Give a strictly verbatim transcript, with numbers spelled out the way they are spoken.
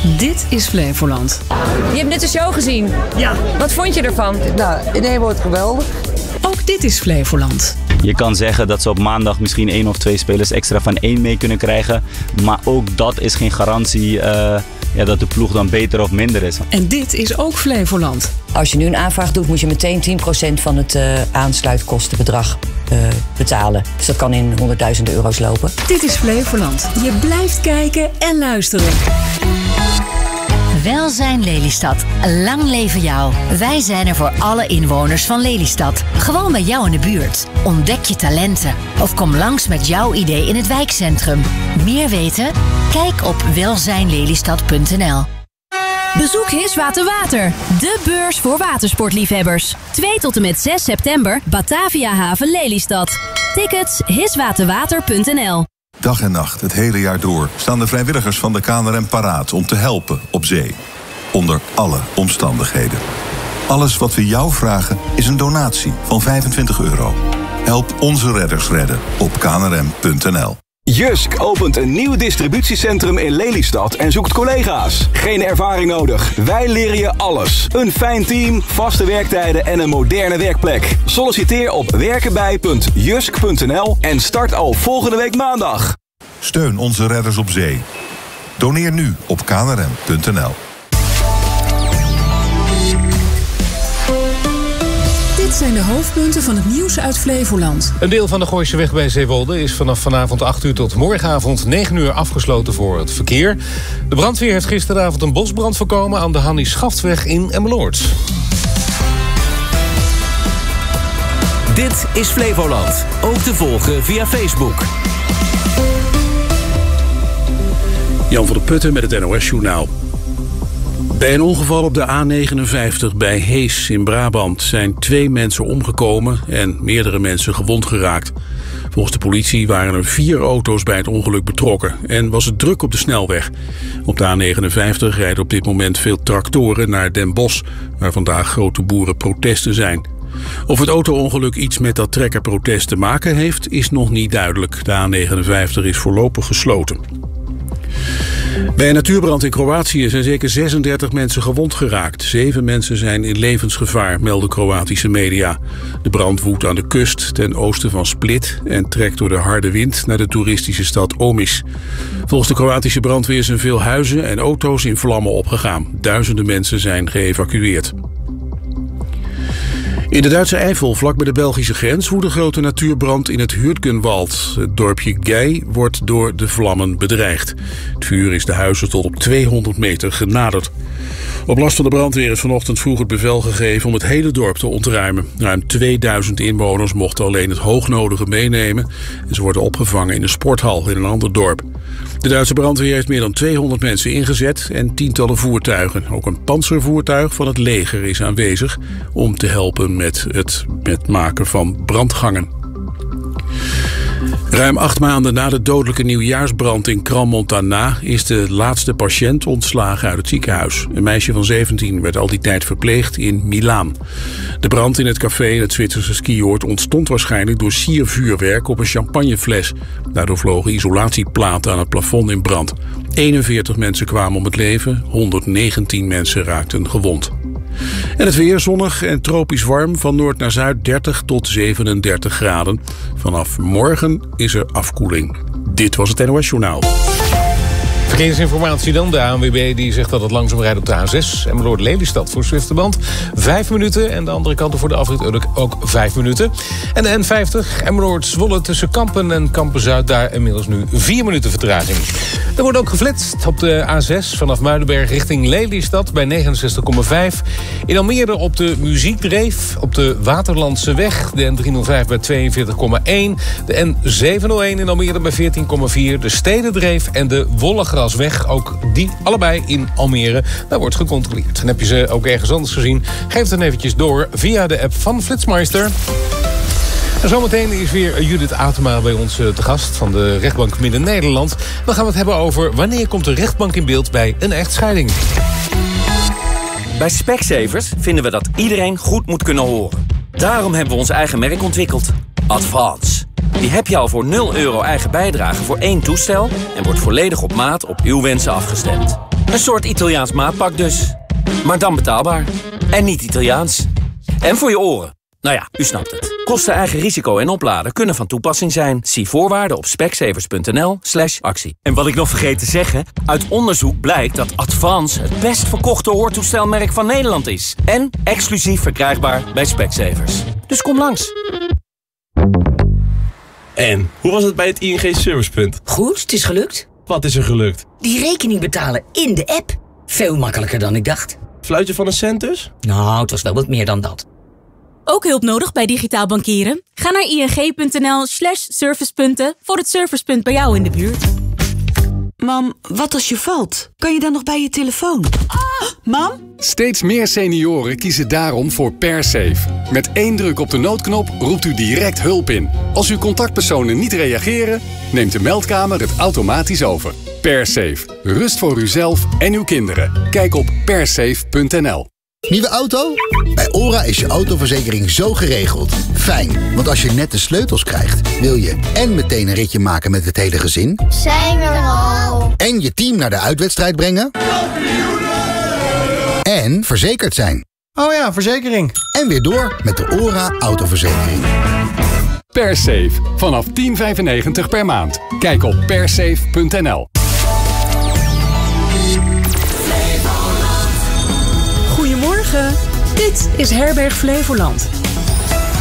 Dit is Flevoland. Je hebt net de show gezien. Ja. Wat vond je ervan? Nou, in één woord geweldig. Ook dit is Flevoland. Je kan zeggen dat ze op maandag misschien één of twee spelers extra van één mee kunnen krijgen. Maar ook dat is geen garantie uh, ja, dat de ploeg dan beter of minder is. En dit is ook Flevoland. Als je nu een aanvraag doet, moet je meteen tien procent van het uh, aansluitkostenbedrag uh, betalen. Dus dat kan in honderdduizenden euro's lopen. Dit is Flevoland. Je blijft kijken en luisteren. Welzijn Lelystad. Lang leven jou. Wij zijn er voor alle inwoners van Lelystad. Gewoon bij jou in de buurt. Ontdek je talenten. Of kom langs met jouw idee in het wijkcentrum. Meer weten? Kijk op welzijn lelystad punt n l. Bezoek Hiswater Water, de beurs voor watersportliefhebbers. twee tot en met zes september, Batavia Haven Lelystad. Tickets hiswaterwater punt n l. Dag en nacht, het hele jaar door, staan de vrijwilligers van de K N R M paraat om te helpen op zee. Onder alle omstandigheden. Alles wat we jou vragen is een donatie van vijfentwintig euro. Help onze redders redden op k n r m punt n l. Jysk opent een nieuw distributiecentrum in Lelystad en zoekt collega's. Geen ervaring nodig. Wij leren je alles. Een fijn team, vaste werktijden en een moderne werkplek. Solliciteer op werkenbij punt jysk punt n l en start al volgende week maandag. Steun onze redders op zee. Doneer nu op k n r m punt n l. Dit zijn de hoofdpunten van het nieuws uit Flevoland. Een deel van de Gooiseweg bij Zeewolde is vanaf vanavond acht uur tot morgenavond negen uur afgesloten voor het verkeer. De brandweer heeft gisteravond een bosbrand voorkomen aan de Hannie Schaftweg in Emmeloord. Dit is Flevoland. Ook te volgen via Facebook. Jan van der Putten met het N O S-journaal. Bij een ongeval op de A negenenvijftig bij Hees in Brabant zijn twee mensen omgekomen en meerdere mensen gewond geraakt. Volgens de politie waren er vier auto's bij het ongeluk betrokken en was het druk op de snelweg. Op de A negenenvijftig rijden op dit moment veel tractoren naar Den Bosch, waar vandaag grote boerenprotesten zijn. Of het auto-ongeluk iets met dat trekkerprotest te maken heeft, is nog niet duidelijk. De A negenenvijftig is voorlopig gesloten. Bij een natuurbrand in Kroatië zijn zeker zesendertig mensen gewond geraakt. Zeven mensen zijn in levensgevaar, melden Kroatische media. De brand woedt aan de kust ten oosten van Split en trekt door de harde wind naar de toeristische stad Omiš. Volgens de Kroatische brandweer zijn veel huizen en auto's in vlammen opgegaan. Duizenden mensen zijn geëvacueerd. In de Duitse Eifel, vlak bij de Belgische grens, woedt een grote natuurbrand in het Hürtgenwald. Het dorpje Gei wordt door de vlammen bedreigd. Het vuur is de huizen tot op tweehonderd meter genaderd. Op last van de brandweer is vanochtend vroeg het bevel gegeven om het hele dorp te ontruimen. Ruim tweeduizend inwoners mochten alleen het hoognodige meenemen en ze worden opgevangen in een sporthal in een ander dorp. De Duitse brandweer heeft meer dan tweehonderd mensen ingezet en tientallen voertuigen. Ook een pantservoertuig van het leger is aanwezig om te helpen met het met maken van brandgangen. Ruim acht maanden na de dodelijke nieuwjaarsbrand in Crans-Montana is de laatste patiënt ontslagen uit het ziekenhuis. Een meisje van zeventien werd al die tijd verpleegd in Milaan. De brand in het café in het Zwitserse skioord ontstond waarschijnlijk door siervuurwerk op een champagnefles. Daardoor vlogen isolatieplaten aan het plafond in brand. eenenveertig mensen kwamen om het leven, honderdnegentien mensen raakten gewond. En het weer zonnig en tropisch warm, van noord naar zuid dertig tot zevenendertig graden. Vanaf morgen is er afkoeling. Dit was het N O S-journaal. Verkeersinformatie dan. De A N W B die zegt dat het langzaam rijdt op de A zes. Emmeloord-Lelystad voor Zwifterband. Vijf minuten. En de andere kant voor de afrit Urk ook vijf minuten. En de N vijftig. Emmeloord-Zwolle tussen Kampen en Kampen-Zuid. Daar inmiddels nu vier minuten vertraging. Er wordt ook geflitst op de A zes vanaf Muidenberg richting Lelystad bij negenenzestig komma vijf. In Almere op de Muziekdreef. Op de Waterlandse weg. De N driehonderdvijf bij tweeënveertig komma één. De N zevenhonderdéén in Almere bij veertien komma vier. De Stedendreef en de Wollegras-weg. Ook die allebei in Almere. Daar wordt gecontroleerd. En heb je ze ook ergens anders gezien? Geef het dan eventjes door via de app van Flitsmeister. En zometeen is weer Judith Atema bij ons te gast van de rechtbank Midden-Nederland. Dan gaan we het hebben over wanneer komt de rechtbank in beeld bij een echtscheiding. Bij Specsavers vinden we dat iedereen goed moet kunnen horen. Daarom hebben we ons eigen merk ontwikkeld. Advance. Die heb je al voor nul euro eigen bijdrage voor één toestel en wordt volledig op maat op uw wensen afgestemd. Een soort Italiaans maatpak dus. Maar dan betaalbaar. En niet Italiaans. En voor je oren. Nou ja, u snapt het. Kosten, eigen risico en opladen kunnen van toepassing zijn. Zie voorwaarden op specsavers.nl slash actie. En wat ik nog vergeet te zeggen, uit onderzoek blijkt dat Advance het best verkochte hoortoestelmerk van Nederland is. En exclusief verkrijgbaar bij Specsavers. Dus kom langs. En, hoe was het bij het I N G Servicepunt? Goed, het is gelukt. Wat is er gelukt? Die rekening betalen in de app. Veel makkelijker dan ik dacht. Fluitje van een cent dus? Nou, het was wel wat meer dan dat. Ook hulp nodig bij digitaal bankieren? Ga naar ing.nl slash servicepunten voor het servicepunt bij jou in de buurt. Mam, wat als je valt? Kan je dan nog bij je telefoon? Ah, mam? Steeds meer senioren kiezen daarom voor PearSafe. Met één druk op de noodknop roept u direct hulp in. Als uw contactpersonen niet reageren, neemt de meldkamer het automatisch over. PearSafe. Rust voor uzelf en uw kinderen. Kijk op pearsafe punt n l. Nieuwe auto? Bij ORA is je autoverzekering zo geregeld. Fijn, want als je net de sleutels krijgt, wil je en meteen een ritje maken met het hele gezin. Zijn we er al? En je team naar de uitwedstrijd brengen. En verzekerd zijn. Oh ja, verzekering. En weer door met de ORA autoverzekering. PearSafe. Vanaf tien vijfennegentig per maand. Kijk op pearsafe punt n l. Goedemorgen, dit is Herberg Flevoland.